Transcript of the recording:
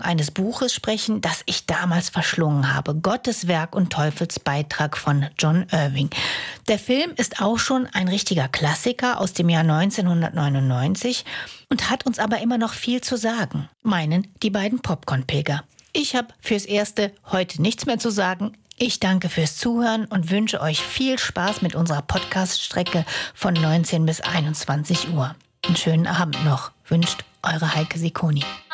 Besprechung eines Buches sprechen, das ich damals verschlungen habe. Gottes Werk und Teufelsbeitrag von John Irving. Der Film ist auch schon ein richtiger Klassiker aus dem Jahr 1999 und hat uns aber immer noch viel zu sagen, meinen die beiden Popcorn-Pilger. Ich habe fürs Erste heute nichts mehr zu sagen. Ich danke fürs Zuhören und wünsche euch viel Spaß mit unserer Podcast-Strecke von 19 bis 21 Uhr. Einen schönen Abend noch, wünscht eure Heike Sikoni.